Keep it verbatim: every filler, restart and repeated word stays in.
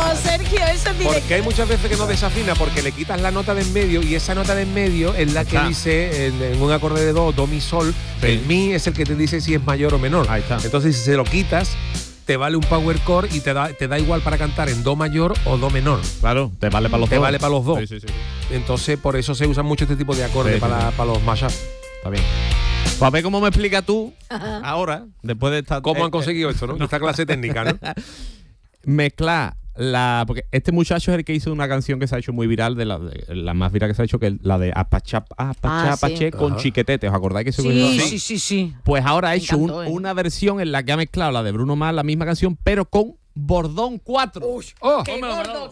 Sergio, eso es directo. Porque hay muchas veces que no desafina porque le quitas la nota de en medio y esa nota de en medio es la que Está. dice en, en un acorde de do, do, mi, sol. Sí. El mi es el que te dice si es mayor o menor. Ahí está. Entonces, si se lo quitas, te vale un power chord y te da, te da igual para cantar en do mayor o do menor. Claro, te vale para los Te dos. vale para los dos. Sí, sí, sí, sí. Entonces, por eso se usan mucho este tipo de acordes Sí, sí, para, sí. para los mashups. Está bien. Pues a ver cómo me explicas tú ahora, después de esta... ¿Cómo eh, han conseguido esto, no? Esta clase técnica, ¿no? mezclar la... Porque este muchacho es el que hizo una canción que se ha hecho muy viral, de la, de, la más viral que se ha hecho, que es la de Apachá, Apachá, Ah, sí. Apaché con Ajá. Chiquetete. ¿Os acordáis que se Sí, hizo? sí, sí, sí. Pues ahora ha Me hecho un- encantó, ¿eh? una versión en la que ha mezclado la de Bruno Mars, la misma canción, pero con Bordón cuatro. ¡Oh! ¡Qué gordo!